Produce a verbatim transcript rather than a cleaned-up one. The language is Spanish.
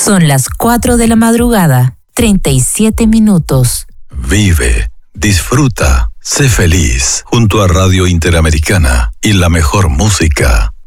Son las cuatro de la madrugada, treinta y siete minutos. Vive, disfruta, sé feliz, junto a Radio Interamericana y la mejor música.